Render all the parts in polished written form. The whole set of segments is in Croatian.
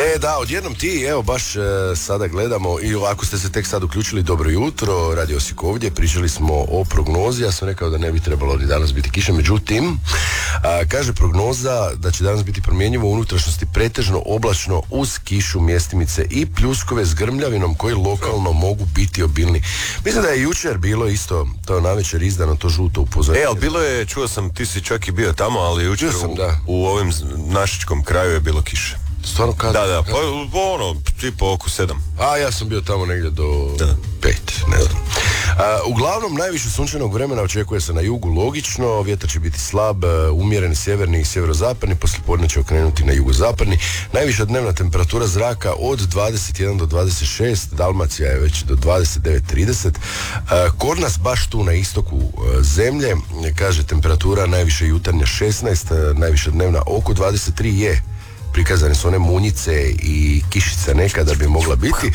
Da, odjednom ti, evo baš sada gledamo i ako ste se tek sad uključili, dobro jutro, Radio Osijek ovdje, pričali smo o prognozi, ja sam rekao da ne bi trebalo ni danas biti kiša, međutim, kaže prognoza da će danas biti promjenjivo u unutrašnjosti pretežno oblačno uz kišu, mjestimice i pljuskove s grmljavinom koji lokalno mogu biti obilni. Mislim da je jučer bilo isto, to navečer izdano, to žuto upozorenje. Ali bilo je, čuo sam, ti si čak i bio tamo, ali jučer u ovim našičkom kraju je bilo kiše. Stvarno kada? Da, pa tipa oko 7. A ja sam bio tamo negdje do 5, ne znam. Uglavnom, najviše sunčanog vremena očekuje se na jugu, logično, vjetar će biti slab, umjeren sjeverni i sjeverozapadni, poslijepodne će okrenuti na jugozapadni. Najviša dnevna temperatura zraka od 21 do 26, Dalmacija je već do 29-30. Kod nas, baš tu na istoku zemlje, kaže temperatura najviše jutarnja 16, najviša dnevna oko 23 je. Prikazane su one munjice i kišica nekada bi mogla biti.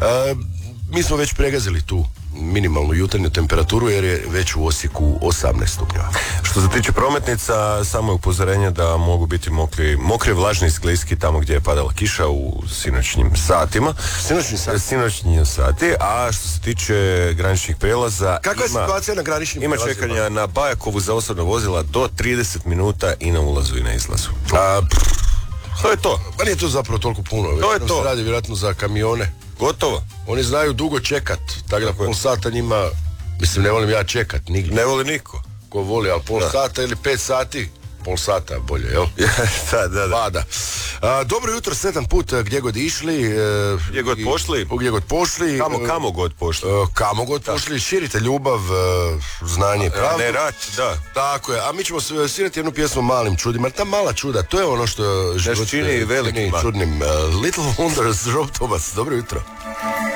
Mi smo već pregazili tu minimalnu jutarnju temperaturu jer je već u Osijeku 18 stupnjeva. Što se tiče prometnica, samo je upozorenje da mogu biti mokri, vlažni i skliski tamo gdje je padala kiša u sinoćnjim satima. Sinoćnji sati, a što se tiče graničnih prijelaza... Kakva je situacija na graničnim prijelazima? Ima čekanja na Bajakovu za osobna vozila do 30 minuta i na ulazu i na izlazu. To je to. Pa nije to zapravo toliko puno. To je to. Se radi vjerojatno za kamione. Gotovo. Oni znaju dugo čekat. Tako da pol sata njima, mislim, ne volim ja čekat nigdje. Ne voli niko. Ko voli, ali pol sata ili 5 sati, pol sata bolje, jel? Da. Pada. Dobro jutro, sretan put gdje god išli. Gdje god pošli. Kamo god pošli. Kamo god pošli. Širite ljubav, znanje i pravdu. Ne rat, da. Tako je. A mi ćemo svirati jednu pjesmu Malim čudima. Ta mala čuda, to je ono što život čini velikim čudnim. Little Wonders, Rob Thomas. Dobro jutro.